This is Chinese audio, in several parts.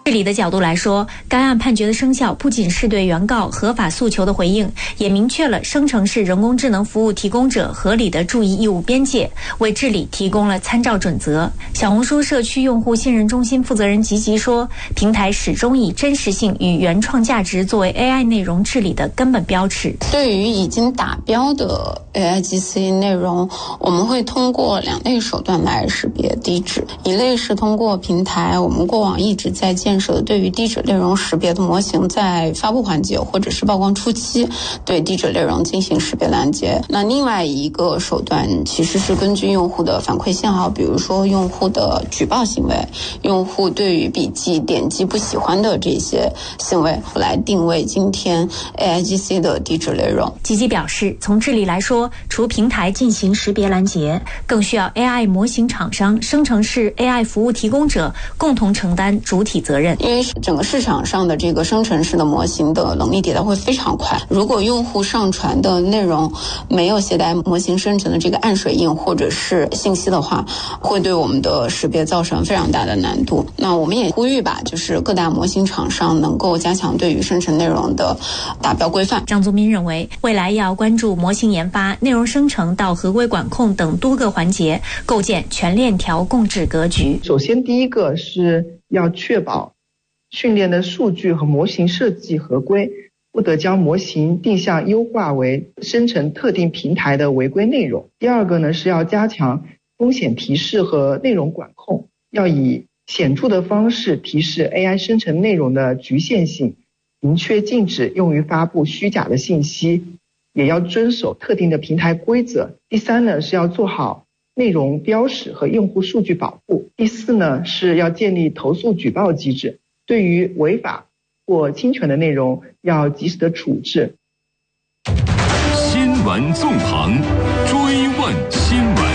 治理的角度来说，该案判决的生效不仅是对原告合法诉求的回应，也明确了生成式人工智能服务提供者合理的注意义务边界，为治理提供了参照准则。小红书社区用户信任中心负责人吉吉说，平台始终以真实性与原创价值作为 AI 内容治理的根本标尺。 对于已经打标的 AIGC 内容，我们会通过2类手段来识别低质。一类是通过平台我们过往一直在建设的对于低质内容识别的模型，在发布环节或者是曝光初期对低质内容进行识别拦截。那另外一个手段其实是根据用户的反馈信号，比如说用户的举报行为，用户对于笔记点击不喜欢的这些行为，来定位今天 AIGC 的低质内容。 吉吉表示，从治理来说，除平台进行识别拦截，更需要 AI 模型厂商、生成式 AI 服务提供者共同承担主体责任。 因为整个市场上的这个生成式的模型的能力迭代会非常快，如果用户上传的内容没有携带模型生成的这个暗水印或者是信息的话，会对我们的识别造成非常大的难度。那我们也呼吁吧，就是各大模型厂商能够加强对于生成内容的达标规范。 张宗斌认为，未来要关注模型研发、内容生成到合规管控等多个环节，构建全链条共治格局。 首先，第一个是要确保训练的数据和模型设计合规，不得将模型定向优化为生成特定平台的违规内容。第二个呢，是要加强风险提示和内容管控，要以显著的方式提示 AI 生成内容的局限性，明确禁止用于发布虚假的信息，也要遵守特定的平台规则。第三呢，是要做好内容标识和用户数据保护。第四呢，是要建立投诉举报机制，对于违法或侵权的内容要及时的处置。 新闻纵横，追问新闻。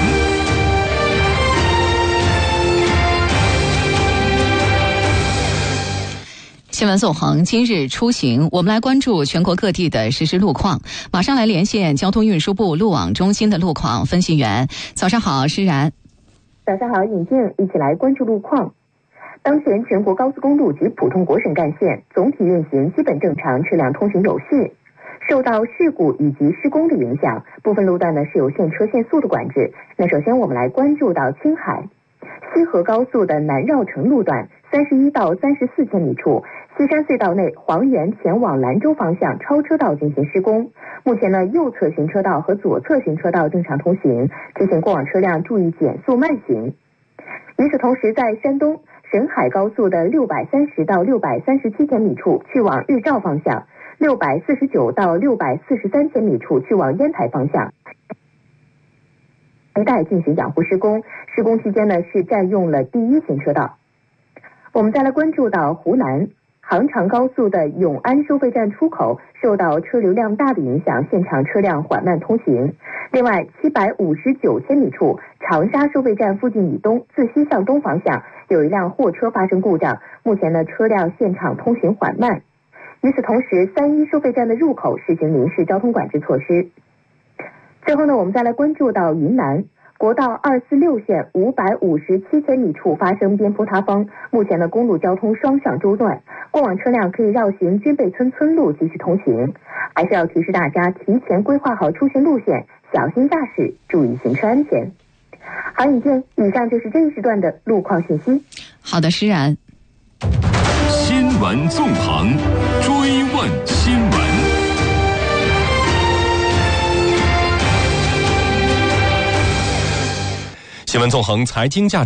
新闻纵横，今日出行，我们来关注全国各地的实时路况。马上来连线交通运输部路网中心的路况分析员。早上好，施然。 早上好，尹静，一起来关注路况。当前全国高速公路及普通国省干线总体运行基本正常，车辆通行有序。受到事故以及施工的影响，部分路段呢是有限车限速的管制。那首先我们来关注到青海西河高速的南绕城路段31到34千米处，西山隧道内黄原前往兰州方向超车道进行施工。目前呢，右侧行车道和左侧行车道正常通行，提醒过往车辆注意减速慢行。与此同时，在山东沈海高速的630到637千米处去往日照方向，649到643千米处去往烟台方向，一带进行养护施工，施工期间呢是占用了第一行车道。我们再来关注到湖南杭长高速的永安收费站出口受到车流量大的影响，现场车辆缓慢通行。另外759千米处长沙收费站附近以东自西向东方向有一辆货车发生故障，目前呢车辆现场通行缓慢。与此同时，31收费站的入口实行临时交通管制措施。最后呢，我们再来关注到云南国道246线557千米处发生边坡塌方，目前的公路交通双向中断，过往车辆可以绕行军备村村路继续通行。还是要提示大家提前规划好出行路线，小心驾驶，注意行车安全。好，尹健，以上就是这一时段的路况信息。 好的，施然。 新闻纵横，追问新闻。新闻纵横，财经价